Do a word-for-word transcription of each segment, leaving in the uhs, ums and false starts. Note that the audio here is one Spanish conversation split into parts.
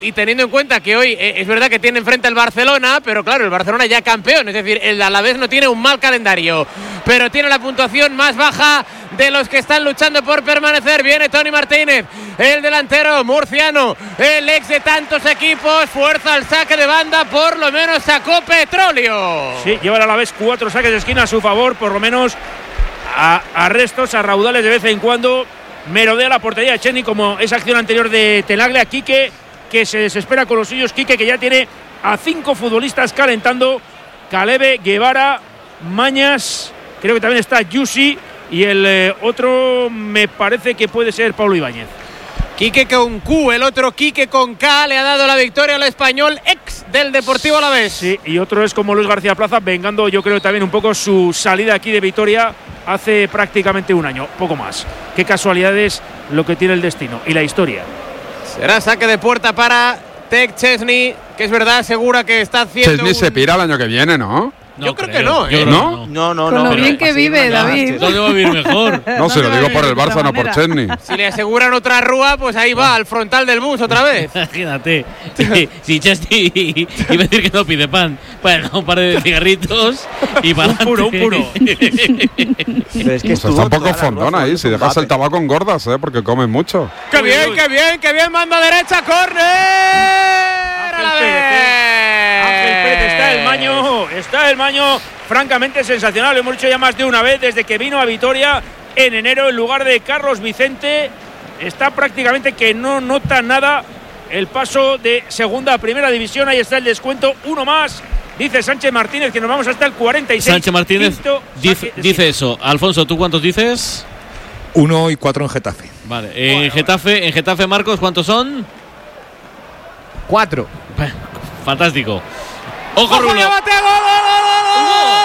Y teniendo en cuenta que hoy eh, es verdad que tiene enfrente al Barcelona, pero claro, el Barcelona ya campeón, es decir, el Alavés no tiene un mal calendario, pero tiene la puntuación más baja de los que están luchando por permanecer. Viene Toni Martínez, el delantero murciano, el ex de tantos equipos, fuerza al saque de banda, por lo menos sacó petróleo. Sí, lleva el Alavés cuatro saques de esquina a su favor, por lo menos a arrestos, a raudales de vez en cuando. Merodea la portería de Chesney, como esa acción anterior de Tenaglia. Quique, que se desespera con los suyos. Quique, que ya tiene a cinco futbolistas calentando: Calebe, Guevara, Mañas, creo que también está Yusi, y el eh, otro me parece que puede ser Pablo Ibáñez. Quique con Q, el otro Quique con K, le ha dado la victoria al español, ex del Deportivo Alavés. Sí, y otro es como Luis García Plaza, vengando yo creo también un poco su salida aquí de Vitoria hace prácticamente un año, poco más. Qué casualidades lo que tiene el destino y la historia. Será saque de puerta para Tech Chesney, que es verdad, asegura que está haciendo. Chesney un... se pira el año que viene, ¿no? No yo creo, creo que no, ¿eh? ¿No? No, no, Con no. lo bien que vive, David. ¿Dónde va a vivir mejor? No, se lo digo por el Barça, no por Chesney. Si le aseguran otra rúa, pues ahí va, al frontal del bus otra vez. Imagínate. Si, si Chesney iba a decir que no pide pan, bueno, un par de cigarritos y para un puro, un puro. Pero es que pues está un poco fondón ahí. Si dejas el tabaco engordas, ¿eh? Porque comes mucho. ¡Qué uy, bien, uy. qué bien, qué bien! Manda derecha, córner. Ángel Pérez, Ángel Pérez, está el maño, está el maño. Francamente sensacional, lo hemos dicho ya más de una vez desde que vino a Vitoria en enero en lugar de Carlos Vicente. Está prácticamente que no nota nada el paso de segunda a primera división. Ahí está el descuento, uno más, dice Sánchez Martínez, que nos vamos hasta el cuarenta y seis. Sánchez Martínez dice, dice eso. Alfonso, ¿tú cuántos dices? Uno y cuatro en Getafe. Vale, en bueno, Getafe, bueno. en Getafe, Marcos, ¿cuántos son? Cuatro. Fantástico. Ojo, ¡Ojo, Rulo! ¡Llévate, gol, gol, gol, gol!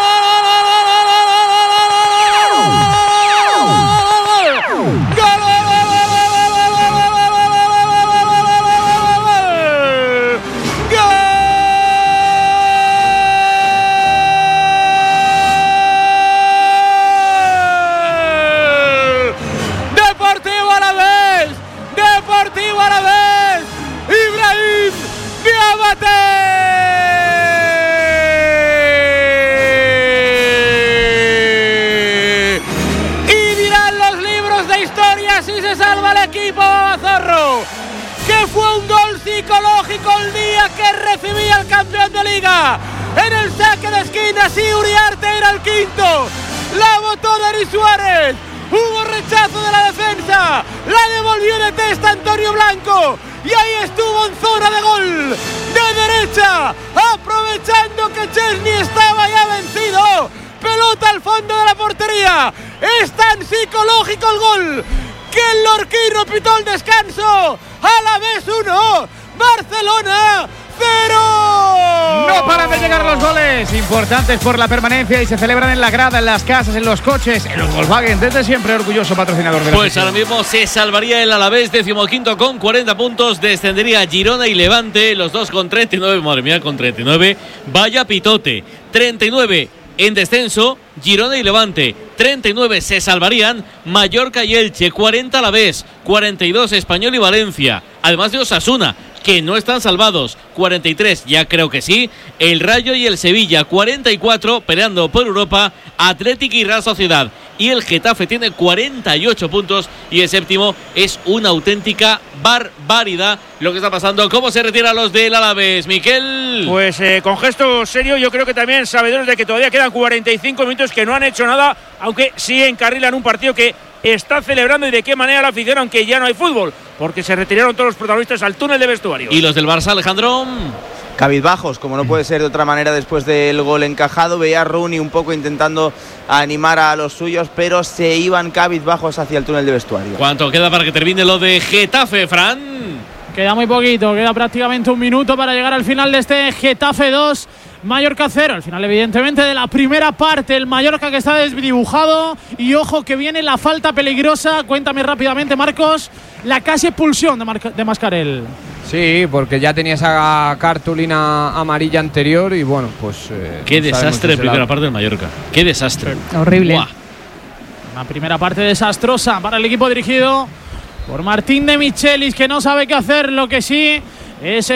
Deportivo Alavés, Deportivo Alavés, Ibrahim Diabate. Zorro, que fue un gol psicológico el día que recibía el campeón de liga en el saque de esquina. Sí, Uriarte era el quinto, la botó Denis Suárez, hubo rechazo de la defensa, la devolvió de testa Antonio Blanco y ahí estuvo en zona de gol de derecha, aprovechando que Chesney estaba ya vencido. Pelota al fondo de la portería, es tan psicológico el gol que el Lorquino pitó el descanso. Alavés uno, Barcelona cero. No paran de llegar los goles importantes por la permanencia y se celebran en la grada, en las casas, en los coches, en los Volkswagen, desde siempre orgulloso patrocinador de la Pues ahora mismo se salvaría el Alavés, decimoquinto con cuarenta puntos, descendería Girona y Levante, los dos con treinta y nueve, madre mía, con treinta y nueve, vaya pitote, treinta y nueve en descenso, Girona y Levante, treinta y nueve se salvarían Mallorca y Elche, cuarenta Alavés, cuarenta y dos Español y Valencia, además de Osasuna, que no están salvados, cuarenta y tres, ya creo que sí, el Rayo y el Sevilla, cuarenta y cuatro, peleando por Europa, Atlético y Real Sociedad, y el Getafe tiene cuarenta y ocho puntos, y el séptimo es una auténtica barbaridad lo que está pasando. ¿Cómo se retiran los del Alavés, Miquel? Pues eh, con gesto serio, yo creo que también sabedores de que todavía quedan cuarenta y cinco minutos, que no han hecho nada, aunque sí encarrilan un partido que está celebrando, y de qué manera la afición, aunque ya no hay fútbol, porque se retiraron todos los protagonistas al túnel de vestuarios. ¿Y los del Barça, Alejandro? Cabizbajos, como no puede ser de otra manera después del gol encajado. Veía a Rooney un poco intentando animar a los suyos, pero se iban cabizbajos hacia el túnel de vestuario. ¿Cuánto queda para que termine lo de Getafe, Fran? Queda muy poquito, queda prácticamente un minuto para llegar al final de este Getafe dos, Mallorca cero. Al final, evidentemente, de la primera parte, el Mallorca que está desdibujado. Y ojo que viene la falta peligrosa. Cuéntame rápidamente, Marcos, la casi expulsión de, Mar- de Mascarell. Sí, porque ya tenía esa cartulina amarilla anterior y bueno, pues... Eh, Qué no desastre de si primera la... parte del Mallorca. Qué desastre. Horrible. Buah. Una primera parte desastrosa para el equipo dirigido por Martín de Michelis, que no sabe qué hacer. Lo que sí ese